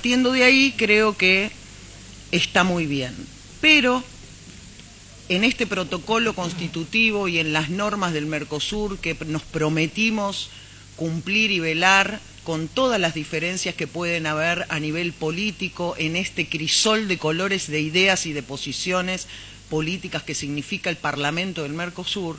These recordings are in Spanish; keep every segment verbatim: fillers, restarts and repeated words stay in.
partiendo de ahí creo que está muy bien. Pero en este protocolo constitutivo y en las normas del Mercosur que nos prometimos cumplir y velar con todas las diferencias que pueden haber a nivel político en este crisol de colores, de ideas y de posiciones políticas que significa el Parlamento del Mercosur,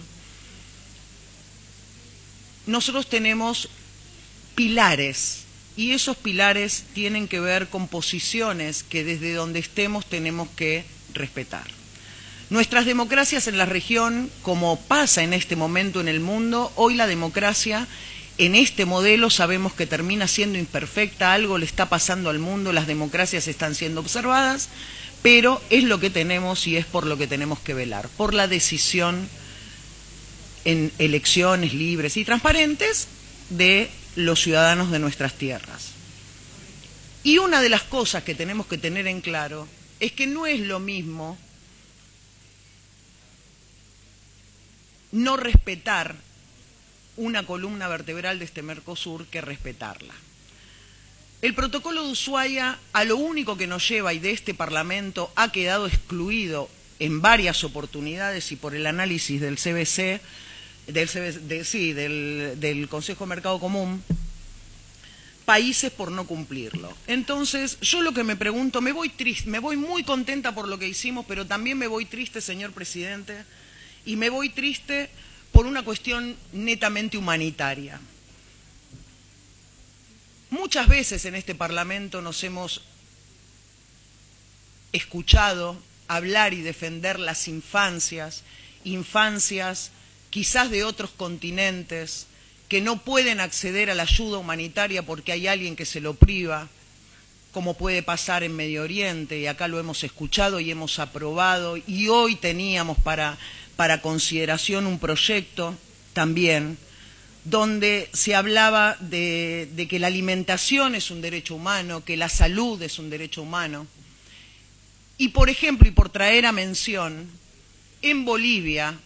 nosotros tenemos pilares y esos pilares tienen que ver con posiciones que desde donde estemos tenemos que respetar. Nuestras democracias en la región, como pasa en este momento en el mundo, hoy la democracia en este modelo sabemos que termina siendo imperfecta, algo le está pasando al mundo, las democracias están siendo observadas, pero es lo que tenemos y es por lo que tenemos que velar, por la decisión en elecciones libres y transparentes de los ciudadanos de nuestras tierras. Y una de las cosas que tenemos que tener en claro es que no es lo mismo no respetar una columna vertebral de este Mercosur que respetarla. El protocolo de Ushuaia a lo único que nos lleva y de este Parlamento ha quedado excluido en varias oportunidades y por el análisis del C B C, del, C B C, de, sí, del, del Consejo de Mercado Común, países por no cumplirlo. Entonces, yo lo que me pregunto, me voy triste, me voy muy contenta por lo que hicimos, pero también me voy triste, señor presidente, y me voy triste por una cuestión netamente humanitaria. Muchas veces en este Parlamento nos hemos escuchado hablar y defender las infancias, infancias quizás de otros continentes que no pueden acceder a la ayuda humanitaria porque hay alguien que se lo priva, como puede pasar en Medio Oriente, y acá lo hemos escuchado y hemos aprobado, y hoy teníamos para... para consideración un proyecto también, donde se hablaba de, de que la alimentación es un derecho humano, que la salud es un derecho humano. Y por ejemplo, y por traer a mención, en Bolivia,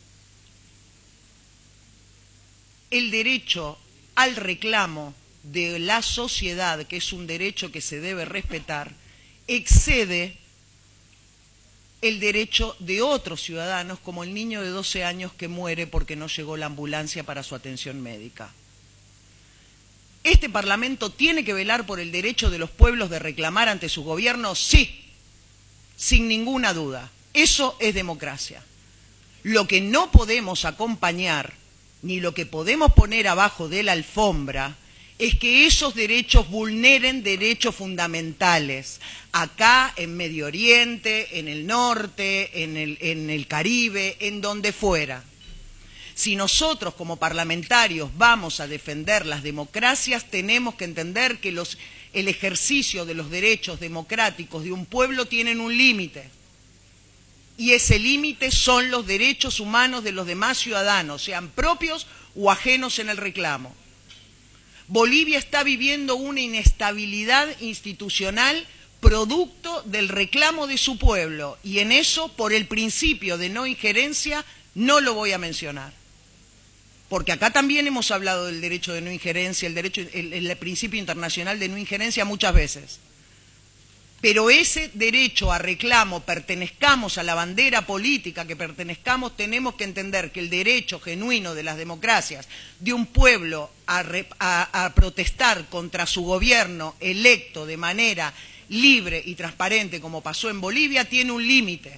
el derecho al reclamo de la sociedad, que es un derecho que se debe respetar, excede el derecho de otros ciudadanos, como el niño de doce años que muere porque no llegó la ambulancia para su atención médica. ¿Este Parlamento tiene que velar por el derecho de los pueblos de reclamar ante su gobierno? Sí, sin ninguna duda. Eso es democracia. Lo que no podemos acompañar, ni lo que podemos poner abajo de la alfombra, es que esos derechos vulneren derechos fundamentales, acá en Medio Oriente, en el norte, en el, en el Caribe, en donde fuera. Si nosotros como parlamentarios vamos a defender las democracias, tenemos que entender que los, el ejercicio de los derechos democráticos de un pueblo tienen un límite. Y ese límite son los derechos humanos de los demás ciudadanos, sean propios o ajenos en el reclamo. Bolivia está viviendo una inestabilidad institucional producto del reclamo de su pueblo, y en eso, por el principio de no injerencia, no lo voy a mencionar. Porque acá también hemos hablado del derecho de no injerencia, el, derecho, el, el principio internacional de no injerencia muchas veces. Pero ese derecho a reclamo, pertenezcamos a la bandera política que pertenezcamos, tenemos que entender que el derecho genuino de las democracias de un pueblo a, re, a, a protestar contra su gobierno electo de manera libre y transparente, como pasó en Bolivia, tiene un límite.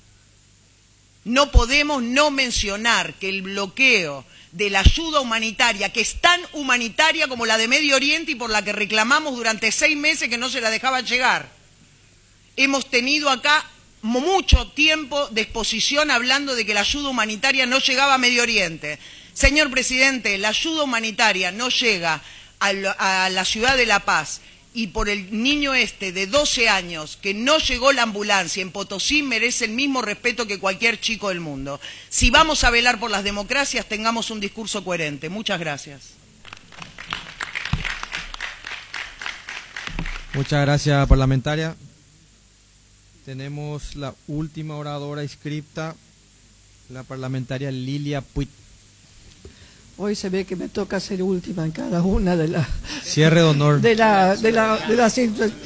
No podemos no mencionar que el bloqueo de la ayuda humanitaria, que es tan humanitaria como la de Medio Oriente y por la que reclamamos durante seis meses que no se la dejaban llegar. Hemos tenido acá mucho tiempo de exposición hablando de que la ayuda humanitaria no llegaba a Medio Oriente. Señor presidente, la ayuda humanitaria no llega a la, a la ciudad de La Paz, y por el niño este de doce años que no llegó la ambulancia en Potosí merece el mismo respeto que cualquier chico del mundo. Si vamos a velar por las democracias, tengamos un discurso coherente. Muchas gracias. Muchas gracias, parlamentaria. Tenemos la última oradora inscripta, la parlamentaria Lilia Puig. Hoy se ve que me toca ser última en cada una de las... Cierre de honor. De la, de la, de las